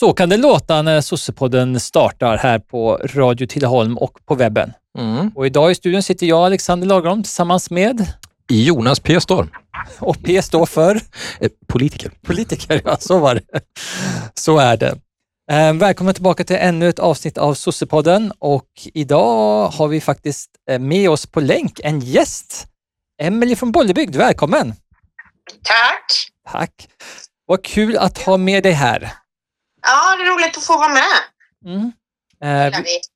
Så kan det låta när Sossepodden startar här på Radio Tidaholm och på webben. Och idag i studion sitter jag, Alexander Lagerholm, tillsammans med Jonas P. Storm. Och P står för? Politiker. Politiker, ja, så var det. Så är det. Välkomna tillbaka till ännu ett avsnitt av Sossepodden. Och idag har vi faktiskt med oss på länk en gäst. Emelie från Bollebygd, välkommen. Tack. Tack. Vad kul att ha med dig här. Ja, det är roligt att få vara med.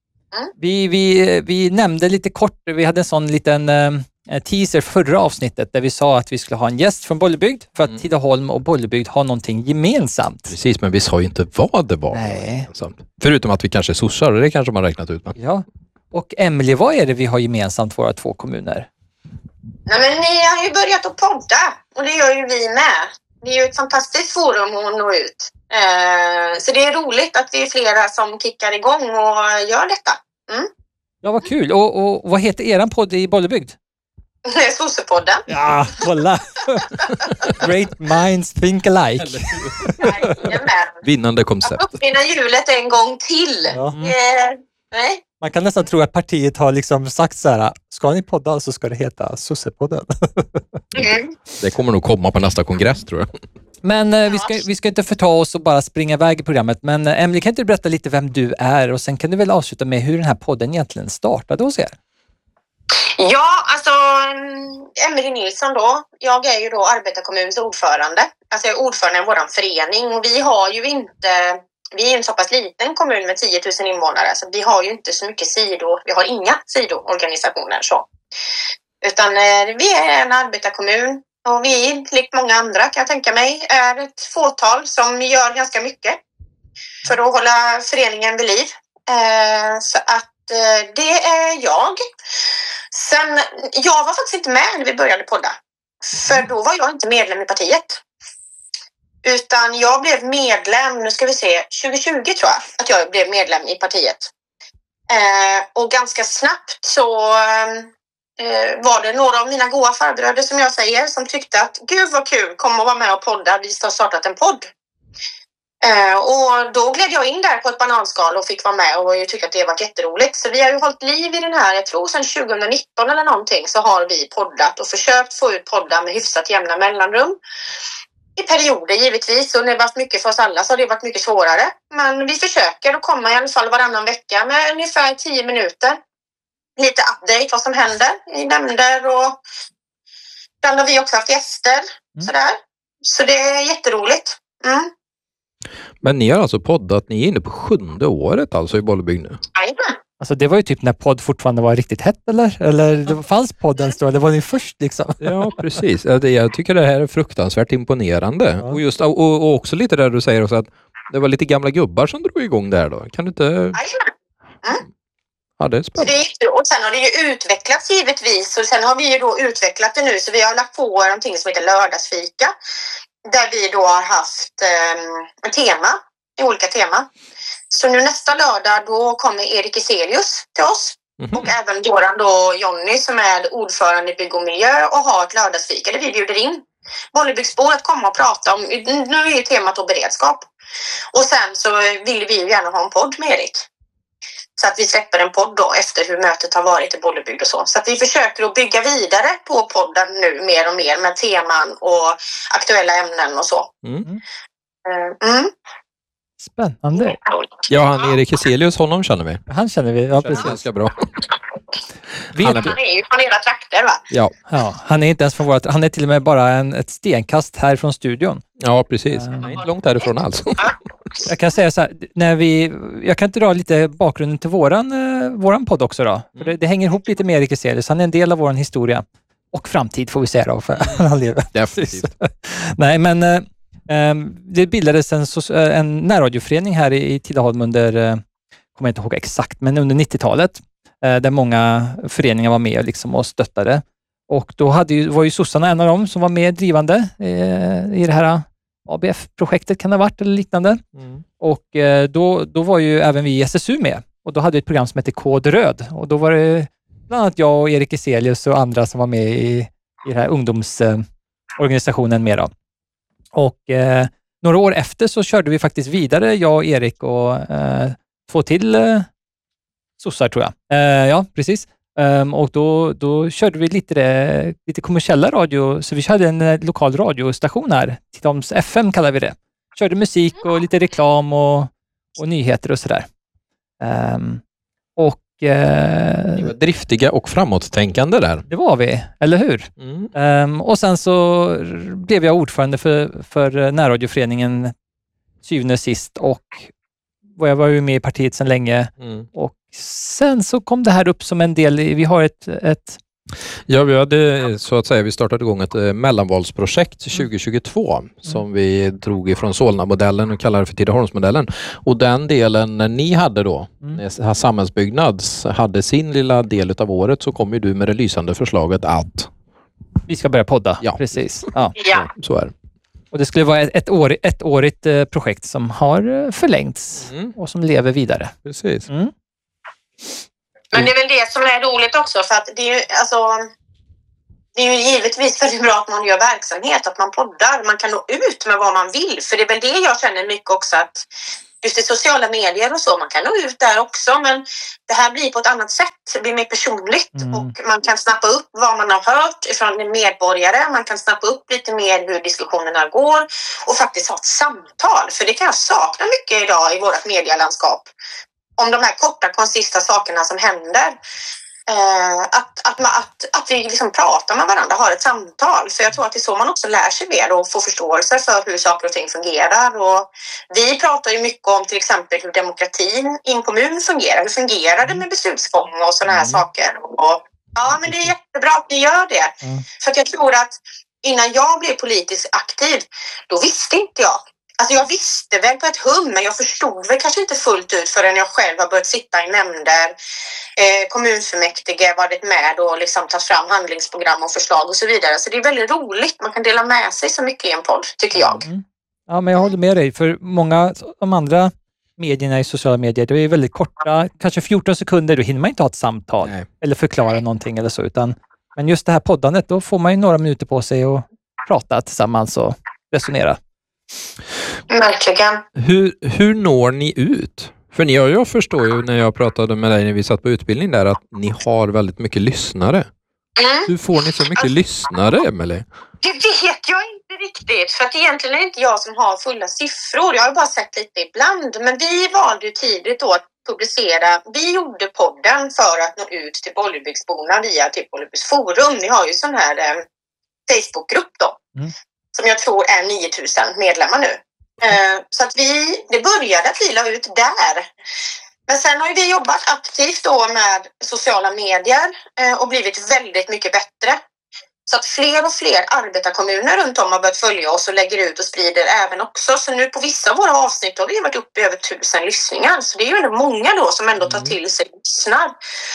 Vi nämnde lite kort, vi hade en sån liten teaser förra avsnittet där vi sa att vi skulle ha en gäst från Bollebygd för att Tidaholm och Bollebygd har någonting gemensamt. Precis, men vi sa ju inte vad det var. Nej. Förutom att vi kanske är sossar, det kanske man räknat ut. Men. Ja. Och Emelie, vad är det vi har gemensamt våra två kommuner? Nej, men ni har ju börjat att podda och det gör ju vi med. Det är ju ett fantastiskt forum att nå ut. Så det är roligt att vi är flera som kickar igång och gör detta. Ja, vad kul. Och vad heter eran podd i Bollebygd? Det är Sossepodden. Ja, kolla. Great minds think alike. Vinnande koncept. Uppfinna hjulet en gång till. Ja. Nej. Man kan nästan tro att partiet har liksom sagt så här: ska ni podda så ska det heta Sossepodden. Det kommer nog komma på nästa kongress, tror jag. Men vi ska inte förta oss och bara springa iväg i programmet. Men Emelie, kan inte du berätta lite vem du är? Och sen kan du väl avsluta med hur den här podden egentligen startade hos er? Ja, alltså Emelie Nilsson då. Jag är ju då arbetarkommunens ordförande. Alltså jag är ordförande i vår förening. Och vi har ju inte... Vi är en så pass liten kommun med 10 000 invånare. Så vi har ju inte så mycket vi har inga sidoorganisationer så. Utan vi är en arbetarkommun. Och vi, likt många andra kan jag tänka mig, är ett fåtal som gör ganska mycket för att hålla föreningen vid liv. Så att det är jag. Sen, jag var faktiskt inte med när vi började podda. För då var jag inte medlem i partiet. Utan jag blev medlem, 2020 tror jag, att jag blev medlem i partiet. Och ganska snabbt så var det några av mina goda farbröder som jag säger som tyckte att gud vad kul, kom och vara med och podda, vi har startat en podd. Och då gled jag in där på ett bananskal och fick vara med och jag tyckte att det var jätteroligt. Så vi har ju hållit liv i den här, jag tror sedan 2019 eller någonting så har vi poddat och försökt få ut poddar med hyfsat jämna mellanrum. I perioder givetvis och det har varit mycket för oss alla så har det varit mycket svårare. Men vi försöker att komma i alla fall varannan vecka med ungefär 10 minuter. Lite update vad som händer i nämnder och ibland har vi också haft gäster. Sådär. Så det är jätteroligt. Men ni har alltså poddat, ni är inne på 7:e året alltså i Bollebygd nu? Jajamän. Alltså det var ju typ när podd fortfarande var riktigt hett, eller? Eller det fanns podden då, det var ni först liksom. Ja, precis. Jag tycker det här är fruktansvärt imponerande. Ja. Och, just, och också lite där du säger också att det var lite gamla gubbar som drog igång det här då. Kan du inte... Ja, det är spännande. Och sen har det ju utvecklats givetvis och sen har vi ju då utvecklat det nu så vi har lagt på någonting som heter lördagsfika där vi då har haft en tema, olika tema. Så nu nästa lördag då kommer Erik Iselius till oss och även våran då Jonny som är ordförande i bygg och miljö och har ett lördagsfika där vi bjuder in Bollebygdsbor att komma och prata om, nu är ju temat då beredskap. Och sen så vill vi ju gärna ha en podd med Erik. Så att vi släpper en podd då efter hur mötet har varit i Bollebygd och så. Så att vi försöker att bygga vidare på podden nu mer och mer med teman och aktuella ämnen och så. Spännande. Ja, han Erik Heselius, honom känner vi. Han känner vi, ja precis. Ganska bra. Han är ju från era trakter va? Ja. Han är inte ens från han är till och med bara ett stenkast här från studion. Ja, precis. Han är inte långt härifrån alls. Jag kan säga så här, jag kan inte dra lite bakgrunden till våran podd också då. För det hänger ihop lite med Erik Heselius. Han är en del av våran historia. Och framtid får vi säga då, för han lever. Definitivt. Nej, men det bildades en närradioförening här i Tidaholm under, kommer jag inte ihåg exakt, men under 90-talet. Där många föreningar var med liksom och stöttade. Och då var ju sossarna en av dem som var med drivande i det här ABF-projektet kan det ha varit eller liknande. Och då var ju även vi i SSU med. Och då hade vi ett program som hette Kod Röd. Och då var det bland annat jag och Erik Iselius och andra som var med i den här ungdomsorganisationen med då. Och några år efter så körde vi faktiskt vidare, jag och Erik och 2 till sossar tror jag. Ja, precis. Och då körde vi lite kommersiella radio, så vi hade en lokal radiostation här, Tidaholms FM kallar vi det. Körde musik och lite reklam och nyheter och sådär. Ni var driftiga och framåttänkande där. Det var vi, eller hur? Och sen så blev jag ordförande för närradioföreningen syvende och sist, och jag var ju med i partiet sedan länge. Och sen så kom det här upp som en del, vi har ett Ja, vi hade så att säga, vi startade igång ett mellanvalsprojekt 2022 som vi drog ifrån Solna-modellen och kallade för Tidaholmsmodellen. Och den delen ni hade då, när Samhällsbyggnads hade sin lilla del av året, så kom ju du med det lysande förslaget att vi ska börja podda. Ja. Precis. Ja. Så är det. Och det skulle vara ett årigt projekt som har förlängts och som lever vidare. Precis. Men det är väl det som är roligt också, för att det är ju, alltså, det är ju givetvis väldigt bra att man gör verksamhet, att man poddar, man kan nå ut med vad man vill, för det är väl det jag känner mycket också, att just i sociala medier och så, man kan nå ut där också, men det här blir på ett annat sätt, det blir mer personligt och man kan snappa upp vad man har hört från en medborgare, man kan snappa upp lite mer hur diskussionerna går och faktiskt ha ett samtal, för det kan jag sakna mycket idag i vårt medielandskap. Om de här korta, konsista sakerna som händer. Att vi liksom pratar med varandra, har ett samtal. För jag tror att det är så man också lär sig mer och får förståelse för hur saker och ting fungerar. Och vi pratar ju mycket om till exempel hur demokratin i en kommun fungerar. Hur fungerar det med beslutsgång och sådana här saker. Och, ja, men det är jättebra att ni gör det. För att jag tror att innan jag blev politiskt aktiv, då visste inte jag. Alltså jag visste väl på ett hum, men jag förstod väl kanske inte fullt ut förrän jag själv har börjat sitta i nämnder, kommunfullmäktige, varit med och liksom tagit fram handlingsprogram och förslag och så vidare. Så det är väldigt roligt, man kan dela med sig så mycket i en podd, tycker jag. Ja, men jag håller med dig, för många av de andra medierna i sociala medier, det är väldigt korta, kanske 14 sekunder, då hinner man inte ha ett samtal eller förklara någonting eller så, men just det här poddandet, då får man ju några minuter på sig att prata tillsammans och resonera. Verkligen. Hur når ni ut? För jag förstår ju när jag pratade med dig när vi satt på utbildning där att ni har väldigt mycket lyssnare. Hur får ni så mycket lyssnare, Emelie? Det vet jag inte riktigt, för att egentligen är det inte jag som har fulla siffror. Jag har bara sett lite ibland, men vi valde ju tidigt då att publicera. Vi gjorde podden för att nå ut till Bollebygdsborna via till Bollebygds forum. Ni har ju sån här Facebookgrupp då. Som jag tror är 9000 medlemmar nu. Så att det började att vi la ut där. Men sen har vi jobbat aktivt då med sociala medier och blivit väldigt mycket bättre. Så att fler och fler arbetarkommuner runt om har börjat följa oss och lägger ut och sprider även också. Så nu på vissa av våra avsnitt har vi varit uppe i över 1000 lyssningar. Så det är ju ändå många då som ändå tar till sig och lyssnar.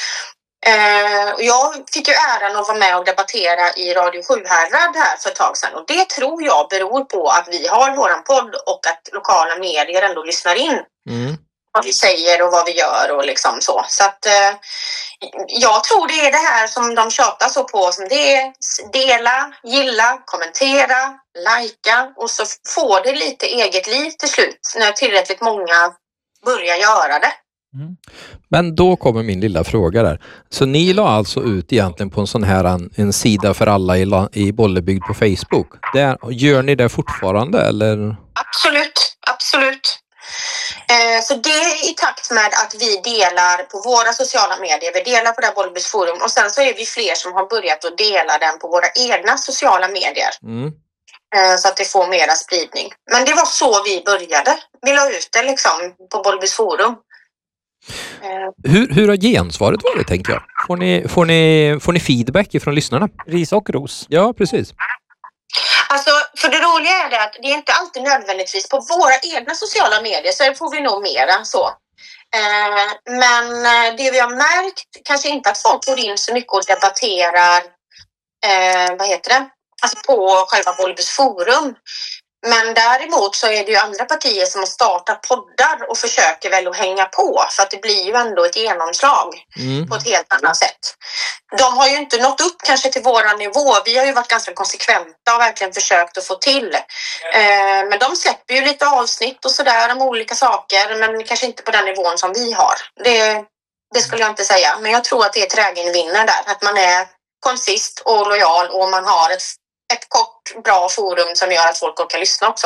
Jag fick ju äran att vara med och debattera i Radio Sjuhärad här för ett tag sedan, och det tror jag beror på att vi har våran podd och att lokala medier ändå lyssnar in vad vi säger och vad vi gör och liksom så. Så att jag tror det är det här som de tjatar så på, som det är dela, gilla, kommentera, lajka, och så får det lite eget liv till slut när tillräckligt många börjar göra det. Men då kommer min lilla fråga där. Så ni la alltså ut egentligen på en sån här en sida för alla i Bollebygd på Facebook. Gör ni det fortfarande eller? Absolut. Så det är i takt med att vi delar på våra sociala medier. Vi delar på det här Bollebygds forum, och sen så är vi fler som har börjat att dela den på våra egna sociala medier. Så att det får mera spridning. Men det var så vi började. Vi la ut det liksom på Bollebygds forum. Hur har gensvaret varit, tänker jag? Får ni feedback ifrån lyssnarna? Ris och ros. Ja, precis. Alltså, för det roliga är det att det är inte alltid nödvändigtvis på våra egna sociala medier, så får vi nog mera så. Men det vi har märkt, kanske inte att folk går in så mycket och debatterar, alltså på själva Bollebygds forum. Men däremot så är det ju andra partier som har startat poddar och försöker väl att hänga på, för att det blir ju ändå ett genomslag på ett helt annat sätt. De har ju inte nått upp kanske till våran nivå. Vi har ju varit ganska konsekventa och verkligen försökt att få till. Men de släpper ju lite avsnitt och sådär om olika saker, men kanske inte på den nivån som vi har. Det skulle jag inte säga, men jag tror att det är trägen vinner där. Att man är konsist och lojal och man har ett kort, bra forum som gör att folk orkar lyssna också.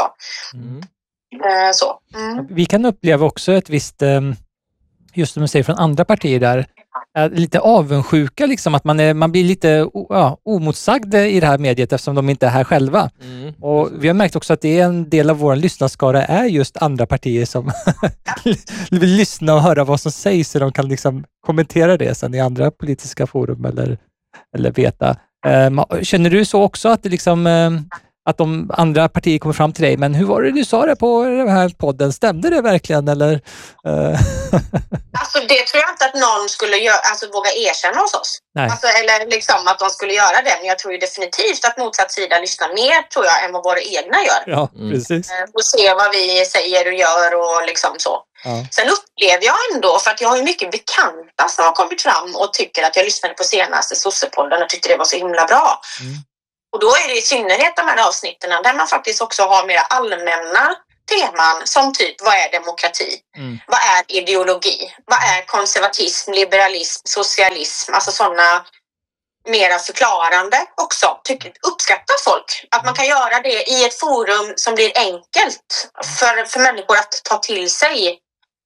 Vi kan uppleva också ett visst, just som du säger från andra partier där, lite avundsjuka liksom, att man blir lite omotsagd i det här mediet eftersom de inte är här själva. Och vi har märkt också att det är en del av vår lyssnarskara är just andra partier som vill lyssna och höra vad som sägs, så de kan liksom kommentera det sen i andra politiska forum eller veta. Känner du så också att det liksom att de andra partier kommer fram till dig, men hur var det du sa det på den här podden? Stämde det verkligen eller? Alltså det tror jag inte att någon skulle våga erkänna hos oss. Alltså, eller liksom att de skulle göra det, men jag tror ju definitivt att motsatt sida lyssnar mer, tror jag, än vad våra egna gör. Ja, precis. Och se vad vi säger och gör och liksom så. Ja. Sen upplever jag ändå, för att jag har ju mycket bekanta som har kommit fram och tycker att jag lyssnade på senaste sossepodden och tyckte det var så himla bra. Och då är det i synnerhet de här avsnitten där man faktiskt också har mer allmänna teman som typ, vad är demokrati? Vad är ideologi? Vad är konservatism, liberalism, socialism? Alltså sådana mera förklarande också. Uppskattar folk att man kan göra det i ett forum som blir enkelt för människor att ta till sig.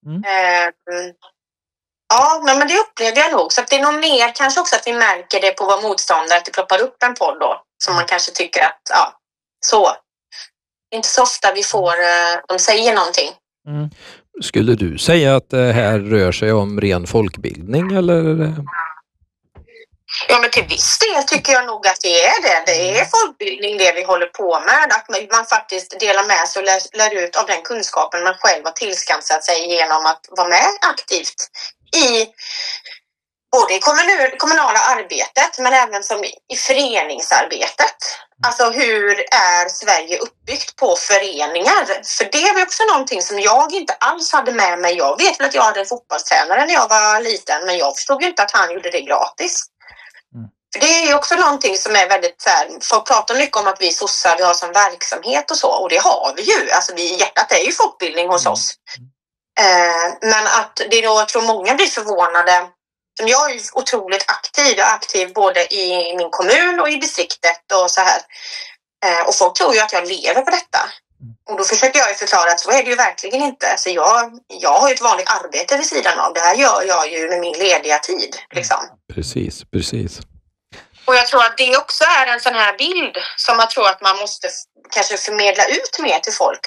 Ja, men det upplever jag nog. Så att det är nog mer kanske också att vi märker det på vår motståndare, att det ploppar upp en podd då. Som man kanske tycker att, så. Det är inte så ofta vi får, de säger någonting. Skulle du säga att det här rör sig om ren folkbildning eller? Ja, men till viss del tycker jag nog att det är det. Det är folkbildning det vi håller på med. Att man faktiskt delar med sig och lär ut av den kunskapen man själv har tillskansat sig genom att vara med aktivt i både i kommunala arbetet men även som i föreningsarbetet. Alltså hur är Sverige uppbyggt på föreningar? För det var också någonting som jag inte alls hade med mig. Jag vet väl att jag hade en fotbollstränare när jag var liten, men jag förstod ju inte att han gjorde det gratis. För det är ju också någonting som är väldigt så här, folk pratar mycket om att vi sossar, vi har som verksamhet och så, och det har vi ju. Alltså hjärtat är ju folkbildning hos oss. Men att det då, jag tror många blir förvånade. Jag är otroligt aktiv både i min kommun och i distriktet och så här. Och folk tror ju att jag lever på detta. Och då försöker jag ju förklara att så är det ju verkligen inte. Så jag har ju ett vanligt arbete vid sidan av. Det här gör jag ju med min lediga tid. Liksom. Precis. Och jag tror att det också är en sån här bild som jag tror att man måste kanske förmedla ut mer till folk.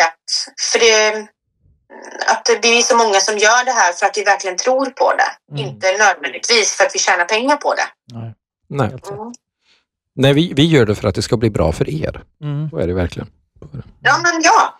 Att det blir så många som gör det här för att vi verkligen tror på det. Inte nödvändigtvis för att vi tjänar pengar på det. Nej, vi gör det för att det ska bli bra för er. Så är det verkligen. Ja, men ja.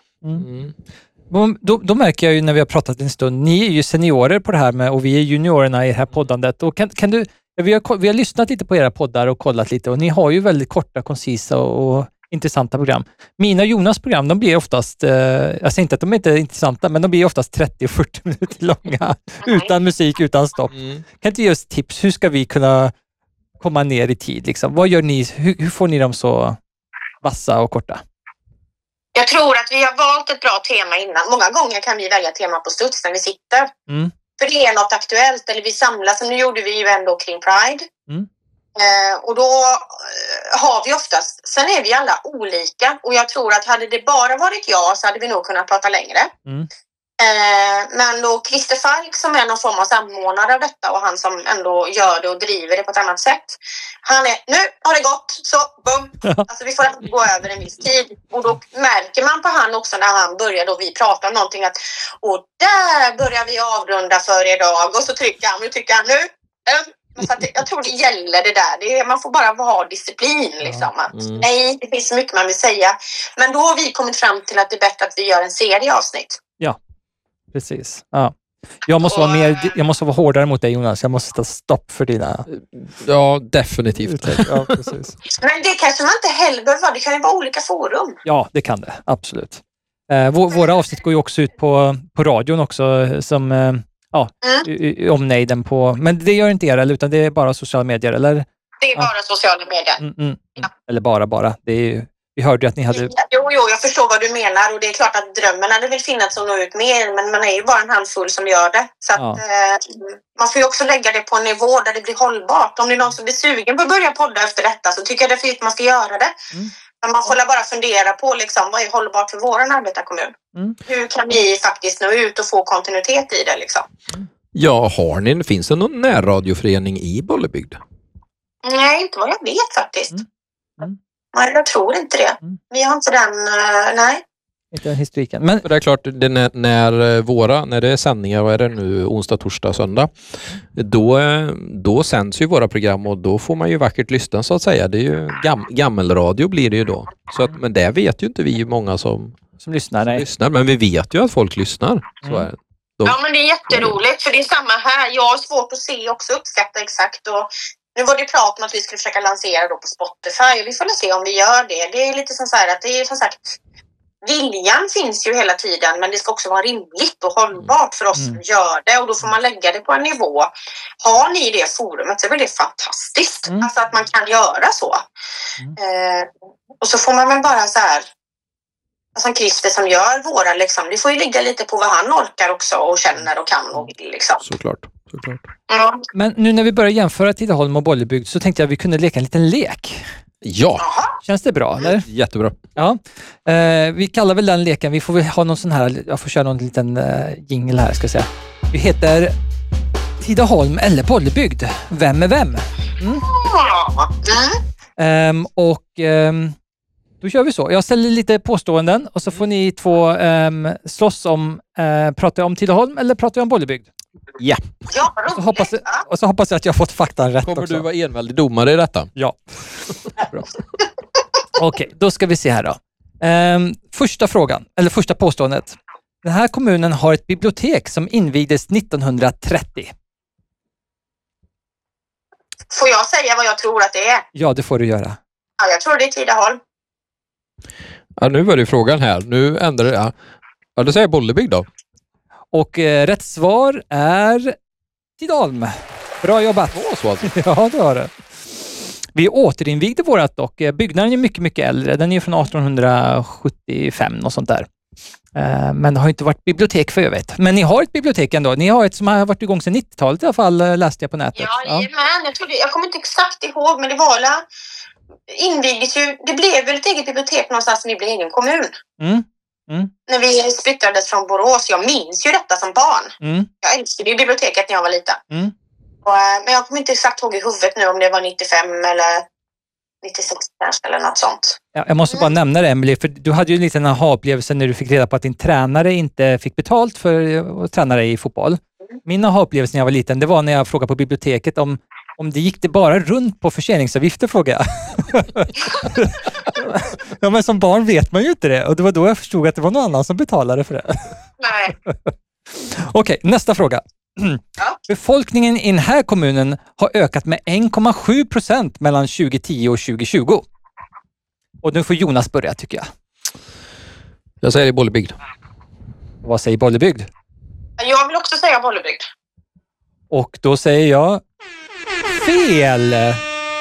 Då märker jag ju när vi har pratat en stund, ni är ju seniorer på det här med, och vi är juniorerna i det här poddandet. Och kan du, vi har lyssnat lite på era poddar och kollat lite, och ni har ju väldigt korta, koncisa och intressanta program. Mina och Jonas program, de blir oftast, jag säger inte att de är inte intressanta, men de blir oftast 30-40 minuter långa. Utan musik, utan stopp. Kan inte ge oss tips, hur ska vi kunna komma ner i tid? Liksom? Vad gör ni, hur får ni dem så vassa och korta? Jag tror att vi har valt ett bra tema innan. Många gånger kan vi välja tema på studs när vi sitter. För det är något aktuellt, eller vi samlas, som nu gjorde vi ju ändå kring Pride. Och då har vi oftast, sen är vi alla olika, och jag tror att hade det bara varit jag så hade vi nog kunnat prata längre. Men då Christer Falk som är någon form av samordnare av detta, och han som ändå gör det och driver det på ett annat sätt, han är, nu har det gått, så bum, alltså vi får inte gå över en viss tid, och då märker man på han också när han börjar då vi pratar om någonting att, och där börjar vi avrunda för idag, och så trycker han nu så att jag tror det gäller det där. Man får bara ha disciplin. Liksom. Nej, det finns så mycket man vill säga. Men då har vi kommit fram till att det är bättre att vi gör en serie avsnitt. Ja, precis. Ja. Jag måste vara hårdare mot dig, Jonas. Jag måste sätta stopp för dina... Ja, definitivt. Ja, precis. Men det kanske man inte heller behöver vara. Det kan ju vara olika forum. Ja, det kan det. Absolut. Våra avsnitt går ju också ut på radion också som omnejden på... Men det gör inte er, utan det är bara sociala medier, eller? Det är bara sociala medier. Ja. Eller bara. Det är ju... Vi hörde ju att ni hade... Jo, jag förstår vad du menar och det är klart att drömmen hade väl funnits att nå ut mer, men man är ju bara en handfull som gör det. Så att, man får ju också lägga det på en nivå där det blir hållbart. Om det är någon som blir sugen på att börja podda efter detta så tycker jag definitivt att man ska göra det. Men man får bara fundera på liksom, vad är hållbart för vår arbetarkommun? Hur kan vi faktiskt nå ut och få kontinuitet i det liksom? Ja, finns det någon närradioförening i Bollebygd? Nej, inte vad jag vet faktiskt. Nej, jag tror inte det. Vi har inte den, nej. Inte den historiken. Men det är klart, när det är sändningar, vad är det nu, onsdag, torsdag, söndag, då sänds ju våra program och då får man ju vackert lyssna så att säga. Det är ju gammelradio blir det ju då. Så att, men det vet ju inte vi många som lyssnar. Men vi vet ju att folk lyssnar. Så är det. Ja, men det är jätteroligt för det är samma här. Jag har svårt att se också uppskatta exakt och nu var det prat om att vi skulle försöka lansera då på Spotify och vi får se om vi gör det. Det är lite som så här att det är som sagt viljan finns ju hela tiden men det ska också vara rimligt och hållbart för oss som gör det och då får man lägga det på en nivå. Har ni det forumet så är det fantastiskt. Alltså att man kan göra så. Och så får man väl bara så här som Christer som gör våra liksom, det får ju ligga lite på vad han orkar också och känner och kan och vill liksom. Såklart. Ja. Men nu när vi börjar jämföra Tidaholm och Bollebygd så tänkte jag att vi kunde leka en liten lek. Ja. Känns det bra, eller? Jättebra. Ja. Vi kallar väl den leken, vi får väl ha någon sån här, jag får köra någon liten jingle här ska jag säga. Vi heter Tidaholm eller Bollebygd. Vem är vem? Då kör vi så. Jag ställer lite påståenden och så får ni två slåss om, pratar jag om Tidaholm eller pratar jag om Bollebygd? Ja. Och så hoppas jag att jag har fått faktan rätt Kommer också. du vara enväldig domare i detta? Ja. Bra. Okej, då ska vi se här då. Första frågan, eller första påståendet. Den här kommunen har ett bibliotek som invigdes 1930. Får jag säga vad jag tror att det är? Ja, det får du göra. Ja, jag tror det är Tidaholm. Ja, nu var det frågan här. Nu ändrar det. Ja, då säger jag Bollebygd då. Och rätt svar är Tidaholm. Bra jobbat. Så alltså. Ja, det var det. Vi återinvigde vårat dock. Byggnaden är mycket, mycket äldre. Den är från 1875 och sånt där. Men det har inte varit bibliotek för övrigt. Men ni har ett bibliotek ändå. Ni har ett som har varit igång sedan 90-talet i alla fall, läste jag på nätet. Ja. Men jag kommer inte exakt ihåg, men det var invigdes ju, det blev väl ett eget bibliotek någonstans när vi blev egen kommun. När vi splittrades från Borås. Jag minns ju detta som barn. Jag älskade ju biblioteket när jag var liten. Men jag kommer inte exakt ihåg i huvudet nu om det var 95 eller 96 eller något sånt. Ja, jag måste bara nämna det, Emily, för du hade ju en liten aha-upplevelse när du fick reda på att din tränare inte fick betalt för att träna dig i fotboll. Min aha-upplevelse när jag var liten, det var när jag frågade på biblioteket om det gick det bara runt på förseningsavgifter, frågade jag. Ja, men som barn vet man ju inte det. Och det var då jag förstod att det var någon annan som betalade för det. Nej. Okej, nästa fråga. Ja. Befolkningen i den här kommunen har ökat med 1,7% mellan 2010 och 2020. Och nu får Jonas börja, tycker jag. Jag säger Bollebygd. Vad säger Bollebygd? Jag vill också säga Bollebygd. Och då säger jag fel. Nej!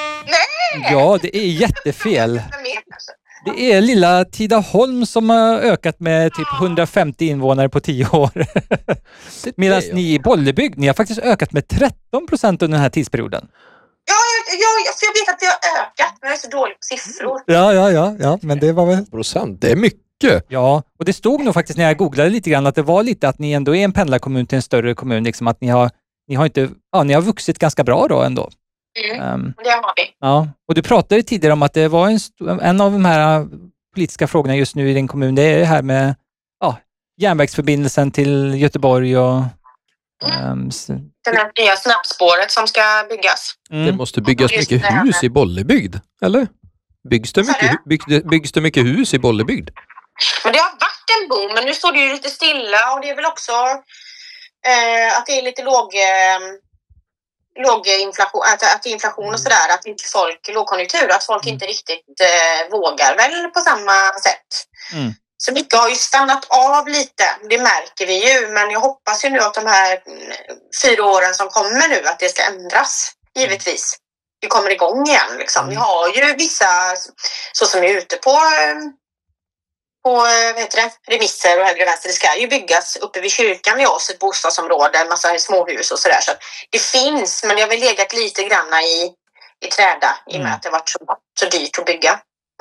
Ja, det är jättefel. Det är lilla Tidaholm som har ökat med typ 150 invånare på 10 år. Medan ni i Bollebygd, ni har faktiskt ökat med 13% under den här tidsperioden. Ja, för jag vet att vi har ökat, men jag är så dålig på siffror. Ja, men det var väl... Procent, det är mycket. Ja, och det stod nog faktiskt när jag googlade lite grann att det var lite att ni ändå är en pendlarkommun till en större kommun, liksom att ni har vuxit ganska bra då ändå. Det har vi. Ja, och du pratade ju tidigare om att det var en av de här politiska frågorna just nu i din kommun, det är det här med järnvägsförbindelsen till Göteborg och det här nya snabbspåret som ska byggas. Det måste byggas mycket hus i Bollebygd, eller? Byggs det mycket hus i Bollebygd? Men det har varit en boom, men nu står det ju lite stilla och det är väl också Att det är lite låg inflation, att inflation och sådär, att inte lågkonjunktur, att folk inte riktigt vågar väl på samma sätt. Så mycket har ju stannat av lite, det märker vi ju, men jag hoppas ju nu att de här 4 åren som kommer nu, att det ska ändras, givetvis. Vi kommer igång igen liksom. Vi har ju vissa, så som är ute på remisser och höger och vänster. Det ska ju byggas uppe vid kyrkan vid oss, ett bostadsområde, en massa småhus och sådär. Så det finns, men jag har väl legat lite granna i träda i och med att det har varit så dyrt att bygga.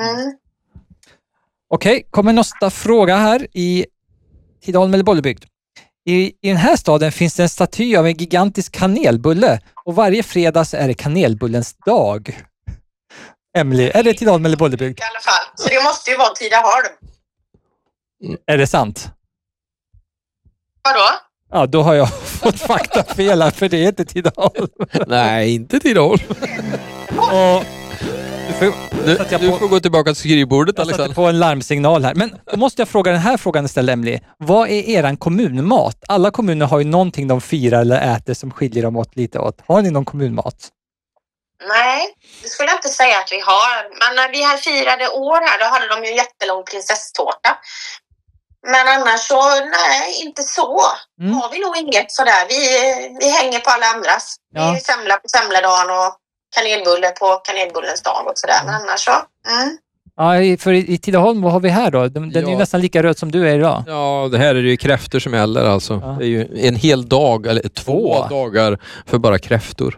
Okej, kommer nästa fråga här i Tidaholm eller Bollebygd. I den här staden finns det en staty av en gigantisk kanelbulle och varje fredag så är det kanelbullens dag. Emily, är det Tidaholm eller Bollebygd? I alla fall, så det måste ju vara Tidaholm. Är det sant? Vadå? Ja, då har jag fått fakta fel här, för det är inte Tidaholm. Nej, inte Tidaholm. Och du får gå tillbaka till skrivbordet, jag Alexander. satte på en larmsignal här. Men då måste jag fråga den här frågan istället, Emily. Vad är eran kommunmat? Alla kommuner har ju någonting de firar eller äter som skiljer dem åt lite åt. Har ni någon kommunmat? Nej, det skulle jag inte säga att vi har. Men när vi här firade år här, då hade de ju en jättelång prinsesstårta. Men annars så, nej, inte så. Har vi nog inget sådär. Vi hänger på alla andras. Ja. Vi semlar på semledagen och kanelbulle på kanelbullens dag och sådär. Men annars så, Ja, för i Tidaholm, vad har vi här då? Den är ju nästan lika röd som du är idag. Ja, det här är ju kräftor som gäller alltså. Ja. Det är ju en hel dag, eller 2 dagar för bara kräftor.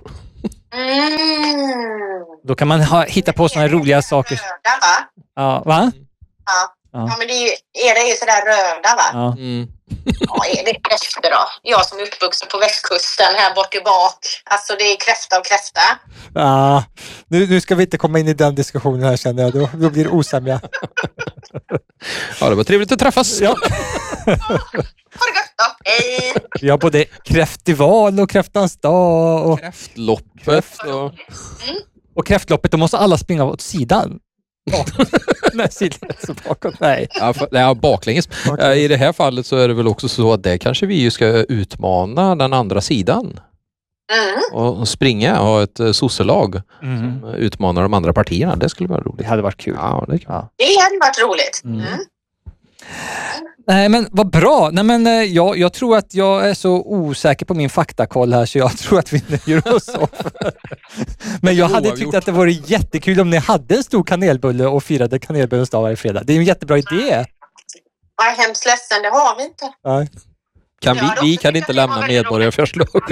Då kan man hitta på såna här roliga saker. Röda, va? Ja, va? Ja, men är det ju sådär röda, va? Ja. Ja, är det kräftor då? Jag som är uppvuxen på västkusten här bort och bak. Alltså det är kräfta och kräfta. Ja, nu ska vi inte komma in i den diskussionen här, känner jag. Då blir det osämja. Ja, det var trevligt att träffas. Ja. Ha det gott då. Hej! Vi har både kräftival och kräftans dag och Kräftloppet. och kräftloppet. Då måste alla springa åt sidan. Nej, så bakåt. Nej. Ja, baklänges. I det här fallet så är det väl också så att det kanske vi ska utmana den andra sidan. Och springa och ha ett sosselag som utmanar de andra partierna. Det skulle vara roligt. Det hade varit kul. Ja, det är kul. Ja. Det hade varit roligt. Nej, men vad bra. Nej, men jag tror att jag är så osäker på min faktakoll här så jag tror att vi nöjer oss av. Men jag hade tyckt att det vore jättekul om ni hade en stor kanelbulle och firade kanelbullens dag varje fredag. Det är en jättebra idé. Jag är hemskt ledsen, det har vi inte. Nej. Vi kan inte lämna medborgarförslag.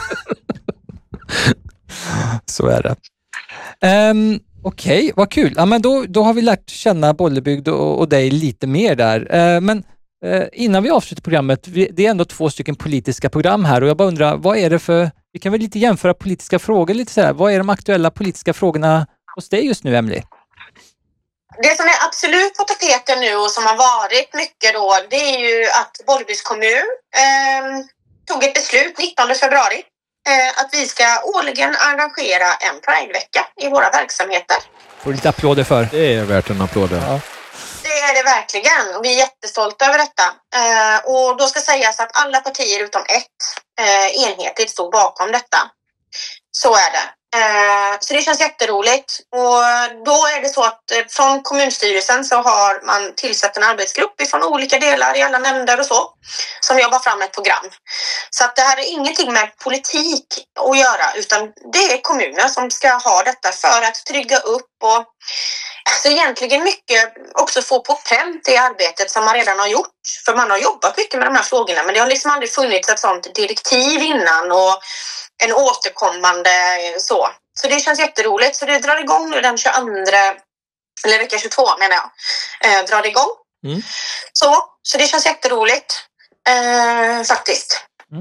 Så är det. Okej, vad kul. Ja, men då har vi lärt känna Bollebygd och dig lite mer där. Men innan vi avslutar programmet, det är ändå 2 stycken politiska program här och jag bara undrar, vad är det för, vi kan väl lite jämföra politiska frågor lite så här. Vad är de aktuella politiska frågorna hos dig just nu, Emily? Det som är absolut på tapeten nu och som har varit mycket då, det är ju att Bollebygds kommun tog ett beslut 19 februari att vi ska årligen arrangera en Pride-vecka i våra verksamheter. Får lite applåder för. Det är värt en applåd. Ja. Det är det verkligen och vi är jättestolta över detta. Och då ska sägas att alla partier utom ett enhetligt stod bakom detta. Så är det. Så det känns jätteroligt. Och då är det så att från kommunstyrelsen så har man tillsatt en arbetsgrupp ifrån olika delar i alla nämnder och så som jobbar fram ett program. Så att det här är ingenting med politik att göra utan det är kommunen som ska ha detta för att trygga upp och så egentligen mycket också få på pränt i arbetet som man redan har gjort. För man har jobbat mycket med de här frågorna men det har liksom aldrig funnits ett sånt direktiv innan och en återkommande så. Så det känns jätteroligt. Så det drar igång nu den 22, eller vecka 22 menar jag. Drar igång. Så det känns jätteroligt. Faktiskt.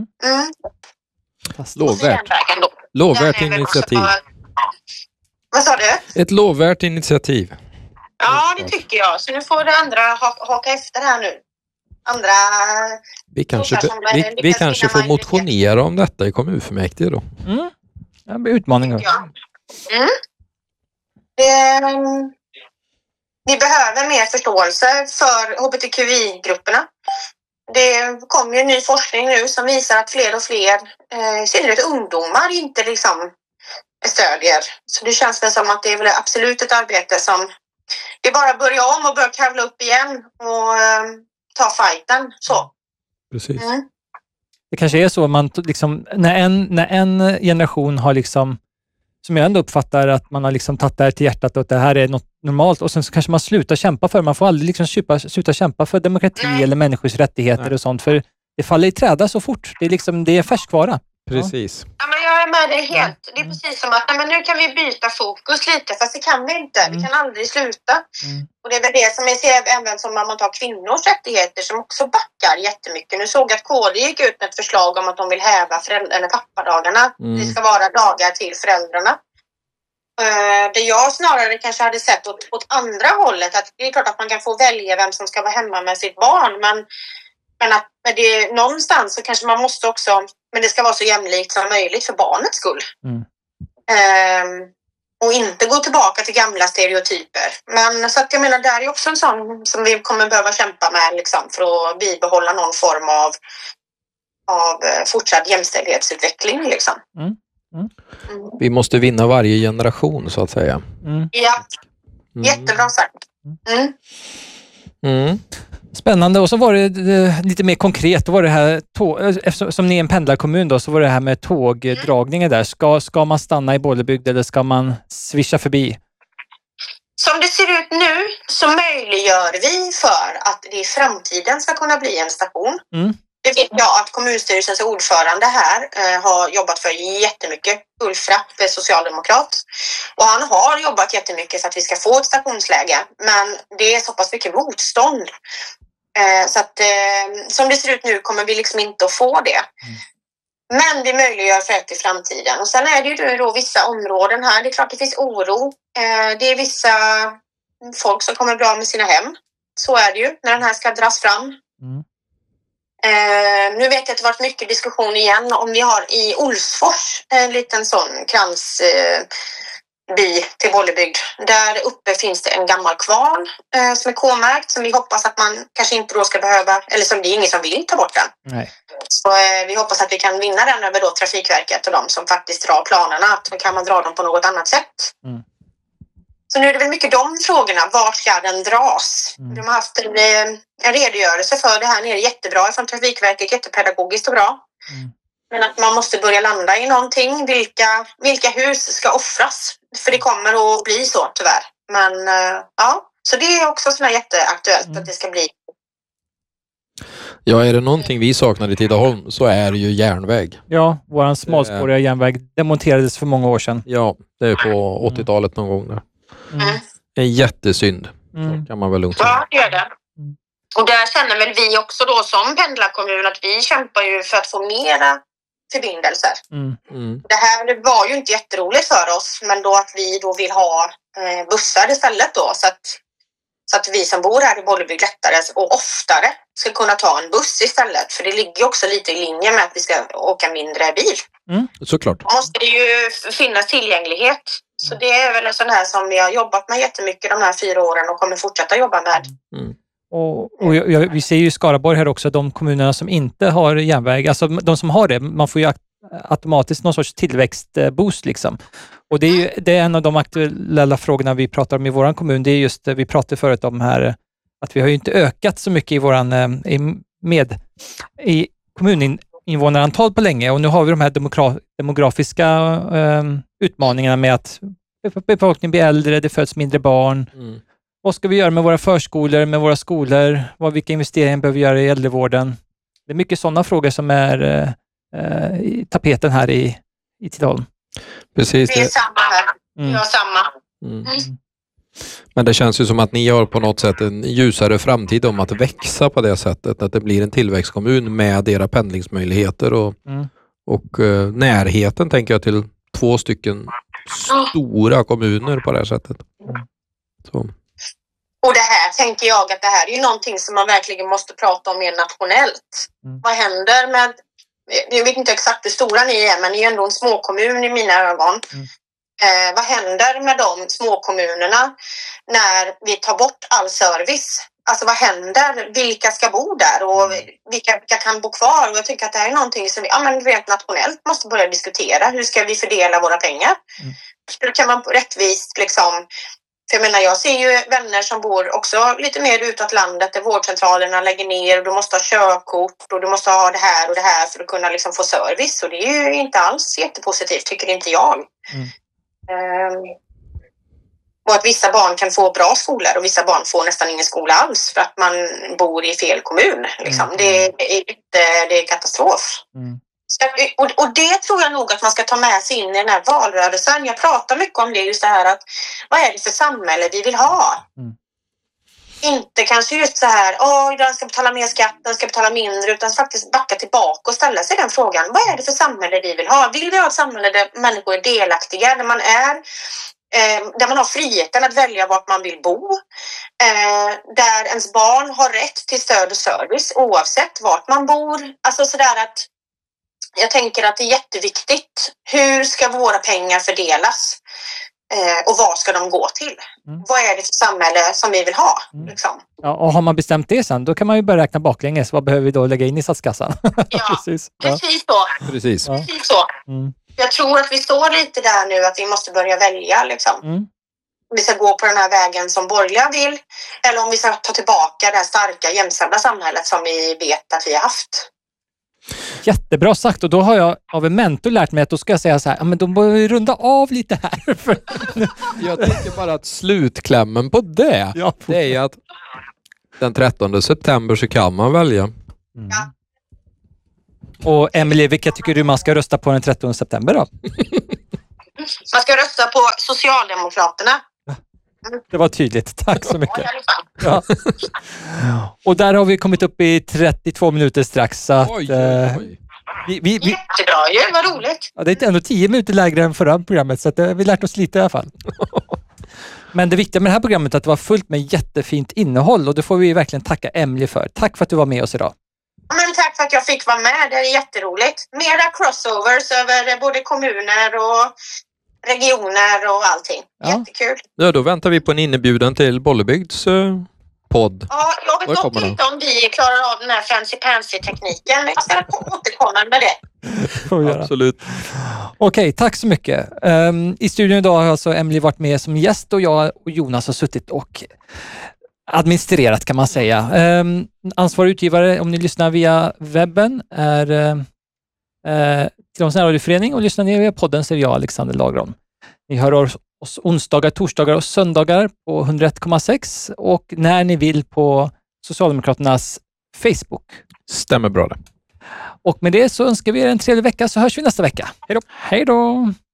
Lovvärt initiativ. Vad sa du? Ett lovvärt initiativ. Ja, det tycker jag. Så nu får det andra haka efter här nu. Andra... Vi kanske får motionera om detta i kommunfullmäktige då. Det blir utmaningar. Ja. Vi behöver mer förståelse för hbtqi-grupperna. det kommer ju ny forskning nu som visar att fler och fler, i synnerhet ungdomar, inte liksom stödjer. Så det känns väl som att det är väl absolut ett arbete som vi bara börjar om och börjar kravla upp igen och ta fighten. Så. Precis. Det kanske är så man liksom, när en generation har liksom, som jag ändå uppfattar att man har liksom tagit det här till hjärtat och att det här är något normalt, och sen så kanske man slutar kämpa för, man får aldrig liksom sluta kämpa för demokrati eller människors rättigheter och sånt, för det faller i träda så fort. Det är liksom, det är färskvara. Precis. Ja, men jag är med dig helt. Det är precis som att men nu kan vi byta fokus lite, fast det kan vi inte. Vi kan aldrig sluta. Och det är väl det som jag ser även som om man tar kvinnors rättigheter som också backar jättemycket. Nu såg jag att KD gick ut med ett förslag om att de vill häva pappadagarna. Det ska vara dagar till föräldrarna. Det jag snarare kanske hade sett åt andra hållet, att det är klart att man kan få välja vem som ska vara hemma med sitt barn, men att det, någonstans så kanske man måste också, men det ska vara så jämlikt som möjligt för barnets skull. Och inte gå tillbaka till gamla stereotyper. Men så att jag menar, där är också en sån som vi kommer behöva kämpa med liksom, för att bibehålla någon form av fortsatt jämställdhetsutveckling liksom. Vi måste vinna varje generation så att säga. Ja, jättebra sagt. Spännande. Och så var det lite mer konkret. Då var det här, eftersom ni är en pendlarkommun då, så var det här med tågdragningen där. Ska man stanna i Bollebygd eller ska man swisha förbi? Som det ser ut nu så möjliggör vi för att det i framtiden ska kunna bli en station. Det vet jag att kommunstyrelsens ordförande här har jobbat för jättemycket. Ulf Rapp är socialdemokrat. Och han har jobbat jättemycket för att vi ska få ett stationsläge. Men det är så pass mycket motstånd. Så att som det ser ut nu kommer vi liksom inte att få det. Men vi möjliggör för det i framtiden. Och sen är det ju då vissa områden här. Det är klart det finns oro. Det är vissa folk som kommer bra med sina hem. Så är det ju när den här ska dras fram. Nu vet jag att det varit mycket diskussion igen om vi har i Olsfors en liten sån kransby till Bollebygd. Där uppe finns det en gammal kvarn som är K-märkt som vi hoppas att man kanske inte då ska behöva, eller som det är ingen som vill ta bort den. Nej. Så vi hoppas att vi kan vinna den över då Trafikverket och de som faktiskt drar planerna, att då kan man dra dem på något annat sätt. Så nu är det väl mycket de frågorna. Var ska den dras? De har haft en redogörelse för det här nere jättebra från Trafikverket, jättepedagogiskt och bra. Men att man måste börja landa i någonting. Vilka hus ska offras? För det kommer att bli så tyvärr. Men ja, så det är också sådär jätteaktuellt att det ska bli. Ja, är det någonting vi saknar i Tidaholm så är det ju järnväg. Ja, våran smalspåriga järnväg demonterades för många år sedan. Ja, det är på 80-talet någon gång där. Det är jättesynd. Så kan man väl lugnt säga. Ja, det gör det. Och där känner väl vi också då som pendlarkommun att vi kämpar ju för att få mera förbindelser. Det här var ju inte jätteroligt för oss, men då att vi då vill ha bussar istället då, så att vi som bor här i Bollebygd lättare och oftare ska kunna ta en buss istället. För det ligger också lite i linje med att vi ska åka mindre bil. Såklart. Då måste det ju finnas tillgänglighet. Så det är väl en sån här som vi har jobbat med jättemycket de här 4 åren och kommer fortsätta jobba med. Och vi ser ju i Skaraborg här också, de kommunerna som inte har järnväg, alltså de som har det, man får ju automatiskt någon sorts tillväxtboost liksom. Och det är en av de aktuella frågorna vi pratar om i våran kommun. Det är just, vi pratade förut om här, att vi har ju inte ökat så mycket i våran i kommuninvånarantal på länge, och nu har vi de här demografiska utmaningarna med att befolkningen blir äldre, det föds mindre barn. Vad ska vi göra med våra förskolor, med våra skolor? Vilka investeringar behöver vi göra i äldrevården? Det är mycket sådana frågor som är i tapeten här i Tidaholm. Precis. Det är samma här. Vi har samma. Men det känns ju som att ni har på något sätt en ljusare framtid om att växa på det sättet. Att det blir en tillväxtkommun med era pendlingsmöjligheter och närheten, tänker jag, till 2 stycken stora kommuner på det här sättet. Så. Och det här tänker jag att det här är ju någonting som man verkligen måste prata om mer nationellt. Vad händer med, jag vet inte exakt hur stora ni är, men ni är ändå en småkommun i mina ögon. Vad händer med de småkommunerna när vi tar bort all service? Alltså vad händer? Vilka ska bo där och vilka kan bo kvar? Och jag tycker att det här är någonting som vi rent nationellt måste börja diskutera. Hur ska vi fördela våra pengar? Hur kan man rättvist liksom... För jag menar, jag ser ju vänner som bor också lite mer utåt landet där vårdcentralerna lägger ner och du måste ha körkort och du måste ha det här för att kunna liksom få service. Och det är ju inte alls jättepositivt, tycker inte jag. Och att vissa barn kan få bra skolor och vissa barn får nästan ingen skola alls för att man bor i fel kommun. Liksom. Det är katastrof. Och det tror jag nog att man ska ta med sig in i den här valrörelsen. Jag pratar mycket om det, just det här att vad är det för samhälle vi vill ha? Inte kanske just så här, den ska betala mer skatt, den ska betala mindre, utan faktiskt backa tillbaka och ställa sig den frågan. Vad är det för samhälle vi vill ha? Vill vi ha ett samhälle där människor är delaktiga, där man har friheten att välja vart man vill bo, där ens barn har rätt till stöd och service oavsett vart man bor. Alltså sådär att jag tänker att det är jätteviktigt. Hur ska våra pengar fördelas? Och vad ska de gå till? Vad är det för samhälle som vi vill ha? Liksom? Ja, och har man bestämt det sen, då kan man ju börja räkna baklänges. Vad behöver vi då lägga in i statskassan? Ja, precis så. Precis. Precis så. Jag tror att vi står lite där nu att vi måste börja välja. Liksom. Om vi ska gå på den här vägen som borgerliga vill eller om vi ska ta tillbaka det här starka jämställda samhället som vi vet att vi har haft. Jättebra sagt, och då har jag av en mentor lärt mig att då ska jag säga så här, men då bör vi runda av lite här. Jag tänker bara att slutklämmen på det, det är ju att den 13 september så kan man välja. Och Emelie, vilka tycker du man ska rösta på den 13 september då? Man ska rösta på Socialdemokraterna. Det var tydligt, tack så mycket. Ja. Och där har vi kommit upp i 32 minuter strax. Så att, jättebra ju, vad roligt. Ja, det är ändå 10 minuter lägre än förra programmet, så att, vi lärt oss lite i alla fall. Men det viktiga med det här programmet är att det var fullt med jättefint innehåll och det får vi verkligen tacka Emelie för. Tack för att du var med oss idag. Men tack för att jag fick vara med, det är jätteroligt. Mera crossovers över både kommuner och regioner och allting. Jättekul. Ja, då väntar vi på en inbjudan till Bollebygds podd. Ja, jag vet dock inte om vi klarar av den här fancy-pansy-tekniken. Jag ska återkomma med det. Absolut. Okej, tack så mycket. I studion idag har alltså Emelie varit med som gäst och jag och Jonas har suttit och administrerat, kan man säga. Ansvarig utgivare, om ni lyssnar via webben, är Tidens närradioförening, och lyssnar ni via podden så är jag Alexander Lagron. Ni hör oss onsdagar, torsdagar och söndagar på 101,6 och när ni vill på Socialdemokraternas Facebook. Stämmer bra det. Och med det så önskar vi er en trevlig vecka, så hörs vi nästa vecka. Hej då! Hej då!